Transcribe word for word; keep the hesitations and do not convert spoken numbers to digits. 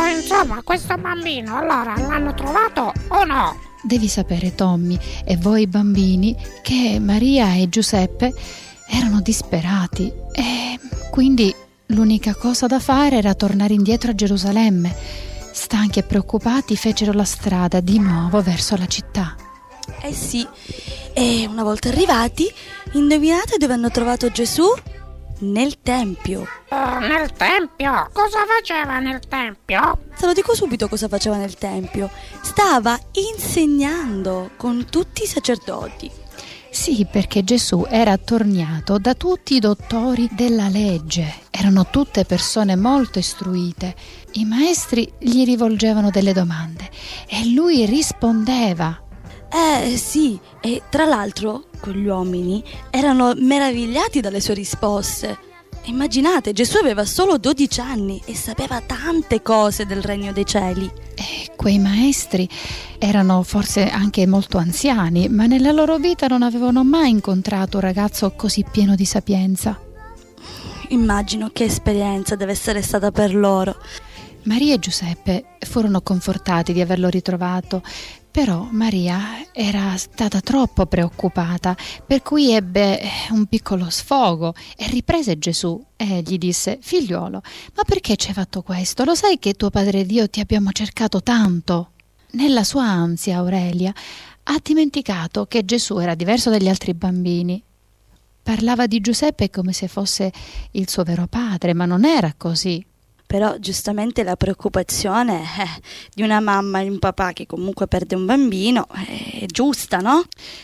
insomma, questo bambino allora l'hanno trovato o no? Devi sapere, Tommy, e voi bambini, che Maria e Giuseppe erano disperati e quindi l'unica cosa da fare era tornare indietro a Gerusalemme. Stanchi e preoccupati fecero la strada di nuovo verso la città. Eh sì, e una volta arrivati, indovinate dove hanno trovato Gesù? Nel Tempio. Uh, nel Tempio? Cosa faceva nel Tempio? Te lo dico subito cosa faceva nel Tempio. Stava insegnando con tutti i sacerdoti. Sì, perché Gesù era attorniato da tutti i dottori della legge. Erano tutte persone molto istruite. I maestri gli rivolgevano delle domande e lui rispondeva. Eh sì, e tra l'altro quegli uomini erano meravigliati dalle sue risposte. Immaginate, Gesù aveva solo dodici anni e sapeva tante cose del regno dei cieli. E quei maestri erano forse anche molto anziani, ma nella loro vita non avevano mai incontrato un ragazzo così pieno di sapienza. Immagino che esperienza deve essere stata per loro. Maria e Giuseppe furono confortati di averlo ritrovato, però Maria era stata troppo preoccupata, per cui ebbe un piccolo sfogo e riprese Gesù e gli disse: «Figliuolo, ma perché ci hai fatto questo? Lo sai che tuo Padre Dio ti abbiamo cercato tanto?» Nella sua ansia, Aurelia ha dimenticato che Gesù era diverso dagli altri bambini. Parlava di Giuseppe come se fosse il suo vero padre, ma non era così. Però giustamente la preoccupazione eh, di una mamma e un papà che comunque perde un bambino è giusta, no?